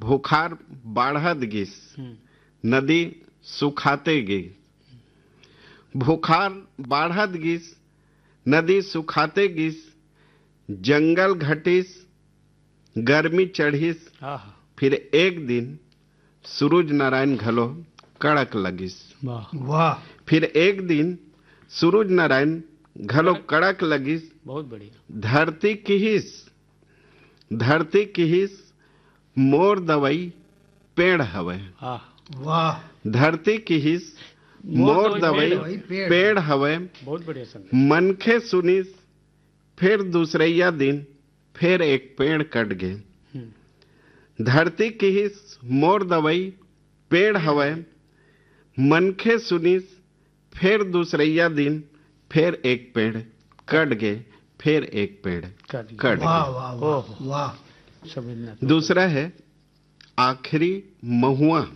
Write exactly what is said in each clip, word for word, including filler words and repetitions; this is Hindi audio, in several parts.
भूखार बाढ़त गिस, नदी सुखाते गिस। भूखार बाढ़त गिस, नदी सुखाते गिस, जंगल घटिस, गर्मी चढ़िस। फिर एक दिन सूरज नारायण घलो कड़क लगिस। वाह। फिर एक दिन सूरज नारायण घलो कड़क लगिस। बहुत बढ़िया। धरती किहिस, धरती किहिस, मोर दवाई पेड़ हवे। वाह। धरती किहिस, मोर दवाई पेड़ हवे। बहुत बढ़िया संग। मनखे सुनिस, फिर दूसरैया दिन फिर एक पेड़ कट गए। धरती किहिस, मोर दवाई पेड़ हवे। मनखे सुनिस, फिर दूसरैया दिन फिर एक पेड़ कट गए, फिर एक पेड़ कट गए। वाह वाह वाह वाह। दूसरा है आखिरी महुआ।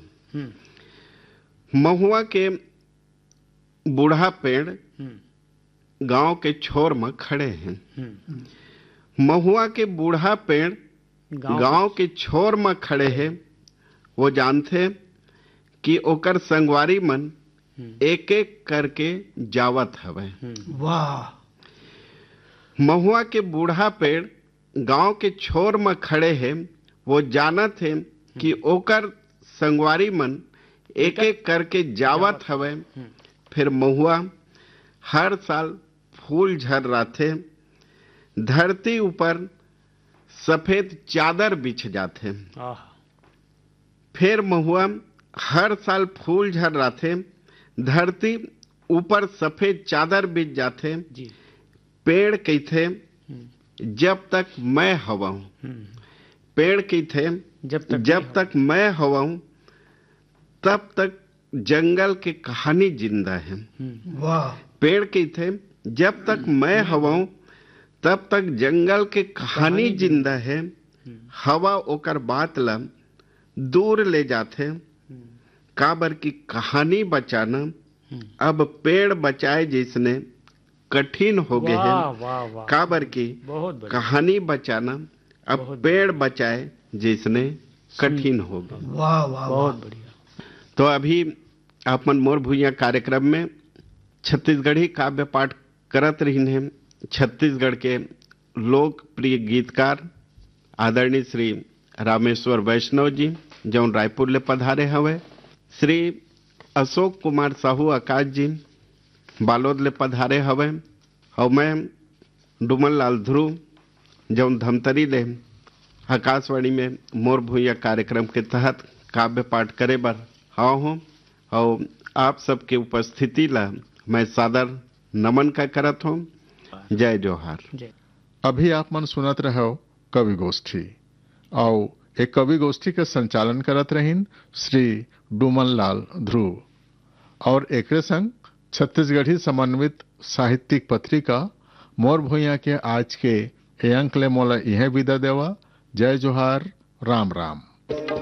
महुआ के बूढ़ा पेड़ गांव के छोर में खड़े हैं। महुआ के बूढ़ा पेड़ गांव के छोर में खड़े हैं। वो जानते कि ओकर संगवारी मन एक एक करके जावत हवे। वाह। महुआ के बूढ़ा पेड़ गांव के छोर में खड़े हैं। वो जानत है कि ओकर संगवारी मन एक एक करके जावत हवे। फिर महुआ हर साल फूल झर राथे, धरती ऊपर सफेद चादर बिछ जाते। फिर महुआ हर साल फूल झर राथे, धरती ऊपर सफेद चादर बिछ जाते। पेड़ कहते जब तक मैं हवा हूं। पेड़ कहते जब तक जब तक मैं हवा हूं तब तक जंगल की कहानी जिंदा है। वाह। पेड़ कहते जब तक मैं हवा हूं तब तक जंगल के कहानी जिंदा है। हवा ओकर बात ला दूर ले जाते। काबर की कहानी बचाना अब पेड़ बचाए जिसने कठिन हो गए हैं। काबर की कहानी बचाना अब पेड़ बचाए जिसने कठिन हो गए। वाह वाह बहुत बढ़िया। तो अभी अपन मोर भुइयां कार्यक्रम में छत्तीसगढ़ी काव्य पाठ करत रही हैं। छत्तीसगढ़ के लोकप्रिय गीतकार आदरणीय श्री रामेश्वर वैष्णव जी जौन रायपुर ले पधारे हवे। श्री अशोक कुमार साहू आकाश जी बालोद ले पधारे हवे। और मैं डुमन लाल ध्रुव जौन धमतरी ले आकाशवाणी में मोर भुइया कार्यक्रम के तहत काव्य पाठ करे बर हाँ हूँ। और आप सबके उपस्थिति ला मैं सादर नमन का करत हूँ। जय जोहार। अभी आप मन सुनत रहो कवि गोष्ठी और एक कवि गोष्ठी के संचालन करत रहीन श्री डुमन लाल ध्रुव और एक संग छत्तीसगढ़ी समन्वित साहित्यिक पत्रिका मोर भुइया के आज के ए अंक ले मोला यह विदा देवा। जय जोहार, राम राम।